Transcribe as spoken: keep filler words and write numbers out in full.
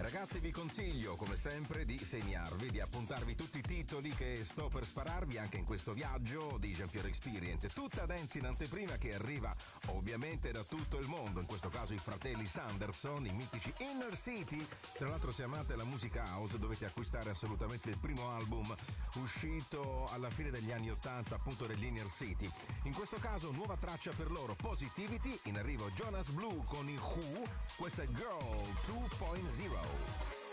Ragazzi, vi consiglio come sempre di segnarvi, di appuntarvi tutti i titoli che sto per spararvi anche in questo viaggio di Jean-Pierre Experience. Tutta dance in anteprima che arriva ovviamente da tutto il mondo, in questo caso i fratelli Sanderson, i mitici Inner City. Tra l'altro, se amate la musica house dovete acquistare assolutamente il primo album uscito alla fine degli anni ottanta, appunto degli Inner City. In questo caso nuova traccia per loro, Positivity, in arrivo Jonas Blue con i Who, questa è Girl due punto zero.